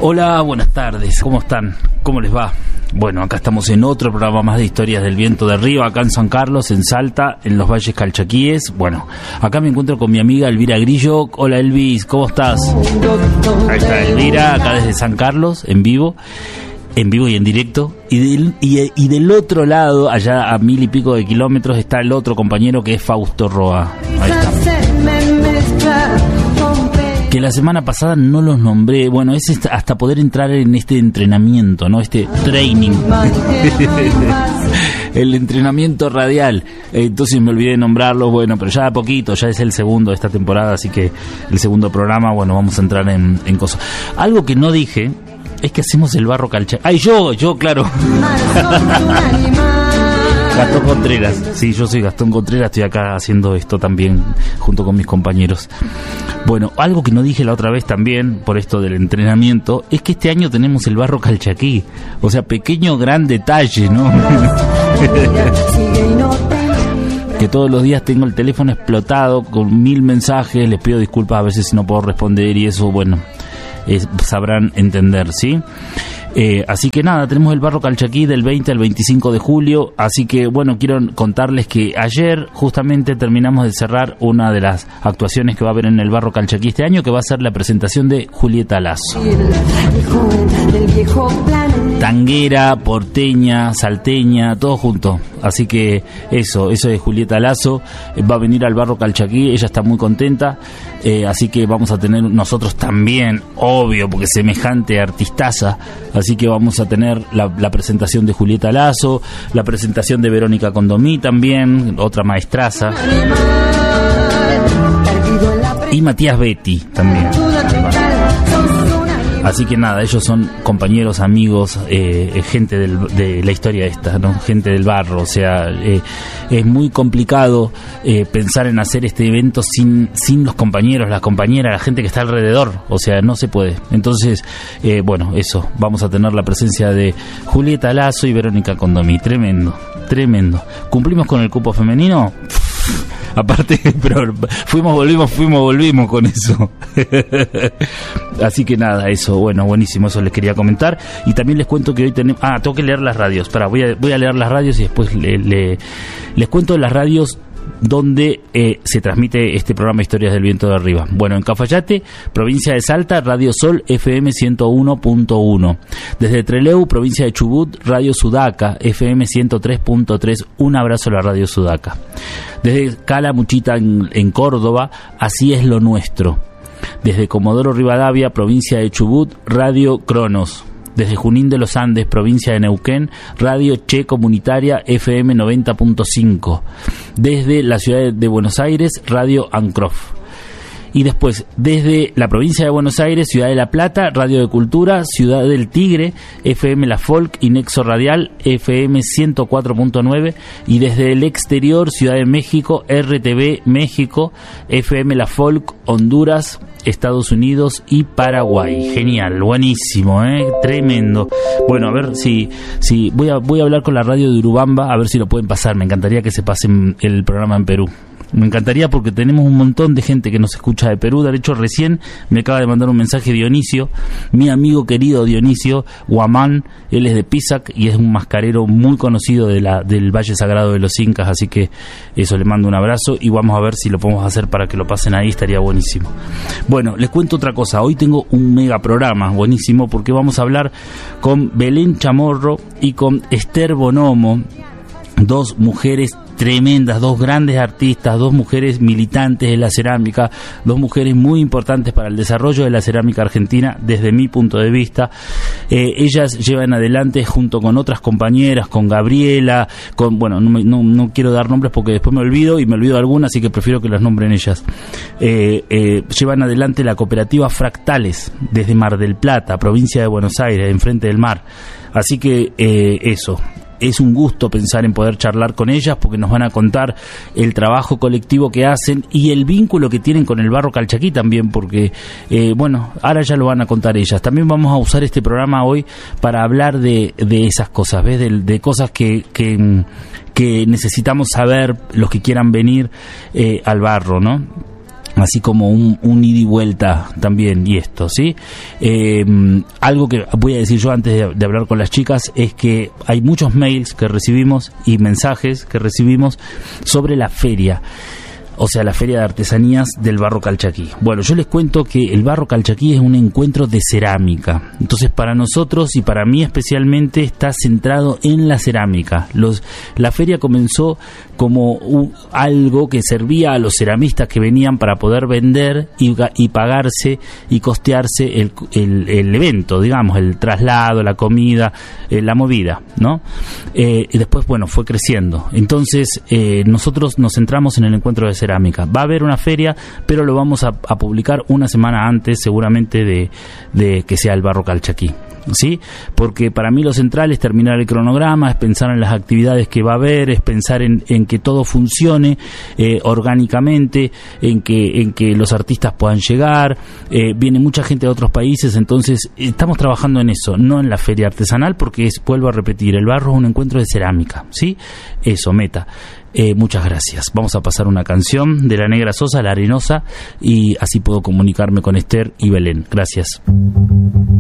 Hola, buenas tardes, ¿cómo están? ¿Cómo les va? Bueno, acá estamos en otro programa más de Historias del Viento de Arriba, acá en San Carlos, en Salta, en los Valles Calchaquíes. Bueno, acá me encuentro con mi amiga Elvira Grillo. Hola Elvis, ¿cómo estás? Ahí está Elvira, acá desde San Carlos, en vivo y en directo. Y del otro lado, allá a 1000 y pico de kilómetros, está el otro compañero que es Fausto Roa. Ahí está. Que la semana pasada no los nombré. Bueno, es hasta poder entrar en este entrenamiento, ¿no? Este training. El entrenamiento radial. Entonces me olvidé de nombrarlos. Bueno, pero ya a poquito, ya es el segundo de esta temporada, así que el segundo programa, bueno, vamos a entrar en cosas. Algo que no dije es que hacemos el barro calchaquí. ¡Ay, yo, claro! Gastón Contreras. Sí, yo soy Gastón Contreras, estoy acá haciendo esto también junto con mis compañeros. Bueno, algo que no dije la otra vez también, por esto del entrenamiento, es que este año tenemos el barro calchaquí. O sea, pequeño gran detalle, ¿no? Que todos los días tengo el teléfono explotado con 1000 mensajes, les pido disculpas a veces si no puedo responder y eso, bueno, sabrán entender, ¿sí? Así que nada, tenemos el barro calchaquí del 20 al 25 de julio, así que bueno, quiero contarles que ayer justamente terminamos de cerrar una de las actuaciones que va a haber en el barro calchaquí este año, que va a ser la presentación de Julieta Lazo. Tanguera, porteña, salteña, todo junto. Así que eso es Julieta Lazo, va a venir al barro calchaquí, ella está muy contenta, así que vamos a tener nosotros también, obvio, porque semejante artistaza, así que vamos a tener la presentación de Julieta Lazo, la presentación de Verónica Condomí también, otra maestraza, y Matías Betti también. Así que nada, ellos son compañeros, amigos, gente de la historia esta, ¿no? Gente del barro, o sea, es muy complicado pensar en hacer este evento sin los compañeros, las compañeras, la gente que está alrededor, o sea, no se puede. Entonces, bueno, eso, vamos a tener la presencia de Julieta Lazo y Verónica Condomí, tremendo. ¿Cumplimos con el cupo femenino? Aparte, pero volvimos con eso. Así que nada, eso, bueno, buenísimo, eso les quería comentar. Y también les cuento que hoy tenemos... tengo que leer las radios. Voy a leer las radios y después les cuento las radios donde se transmite este programa Historias del Viento de Arriba. Bueno, en Cafayate, provincia de Salta, Radio Sol FM 101.1. Desde Trelew, provincia de Chubut, Radio Sudaca FM 103.3. Un abrazo a la Radio Sudaca. Desde Calamuchita en Córdoba, Así es lo nuestro. Desde Comodoro Rivadavia, provincia de Chubut, Radio Cronos. Desde Junín de los Andes, provincia de Neuquén, Radio Che Comunitaria FM 90.5. Desde la ciudad de Buenos Aires, Radio Ancrof. Y después, desde la provincia de Buenos Aires, Ciudad de La Plata, Radio de Cultura, Ciudad del Tigre, FM La Folk y Nexo Radial, FM 104.9. Y desde el exterior, Ciudad de México, RTV México, FM La Folk, Honduras, Estados Unidos y Paraguay. Genial, buenísimo, tremendo. Bueno, a ver si voy a hablar con la radio de Urubamba, a ver si lo pueden pasar. Me encantaría que se pasen el programa en Perú. Me encantaría porque tenemos un montón de gente que nos escucha de Perú. De hecho, recién me acaba de mandar un mensaje Dionisio, mi amigo querido Dionisio Guamán. Él es de Pisac y es un mascarero muy conocido del Valle Sagrado de los Incas. Así que eso, le mando un abrazo y vamos a ver si lo podemos hacer para que lo pasen ahí. Estaría buenísimo. Bueno, les cuento otra cosa. Hoy tengo un mega programa buenísimo porque vamos a hablar con Belén Chamorro y con Esther Bonomo, dos mujeres tremendas, dos grandes artistas, dos mujeres militantes de la cerámica, dos mujeres muy importantes para el desarrollo de la cerámica argentina desde mi punto de vista. Ellas llevan adelante junto con otras compañeras, con Gabriela, no quiero dar nombres porque después me olvido de algunas, así que prefiero que las nombren ellas. Llevan adelante la cooperativa Fractales desde Mar del Plata, provincia de Buenos Aires, enfrente del mar. Así que eso. Es un gusto pensar en poder charlar con ellas porque nos van a contar el trabajo colectivo que hacen y el vínculo que tienen con el barro calchaquí también, porque ahora ya lo van a contar ellas. También vamos a usar este programa hoy para hablar de esas cosas, ¿ves? De cosas que necesitamos saber los que quieran venir al barro, ¿no? así como un ida y vuelta también, y esto, ¿sí? Algo que voy a decir yo antes de hablar con las chicas es que hay muchos mails que recibimos y mensajes que recibimos sobre la feria, o sea, la Feria de Artesanías del Barro Calchaquí. Bueno, yo les cuento que el Barro Calchaquí es un encuentro de cerámica. Entonces, para nosotros y para mí especialmente está centrado en la cerámica. La feria comenzó como algo que servía a los ceramistas que venían para poder vender y pagarse y costearse el evento, digamos, el traslado, la comida, la movida, ¿no? Y después, bueno, fue creciendo. Entonces, nosotros nos centramos en el encuentro de cerámica. Va a haber una feria, pero lo vamos a publicar una semana antes, seguramente, de que sea el Barro Calchaquí, ¿sí? Porque para mí lo central es terminar el cronograma, es pensar en las actividades que va a haber, es pensar en que todo funcione orgánicamente, en que los artistas puedan llegar. Viene mucha gente de otros países, entonces estamos trabajando en eso, no en la feria artesanal, porque vuelvo a repetir, el barro es un encuentro de cerámica, ¿sí? Eso, meta. Muchas gracias. Vamos a pasar una canción de La Negra Sosa, La Arenosa, y así puedo comunicarme con Esther y Belén. Gracias.